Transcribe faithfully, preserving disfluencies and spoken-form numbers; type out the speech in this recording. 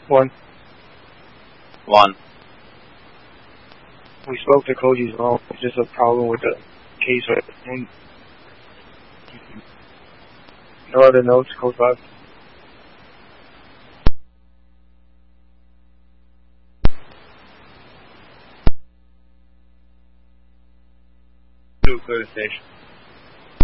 One. One. We spoke to Koji's mom. It's just a problem with the case right now. No other notes, Code five. To clear the station.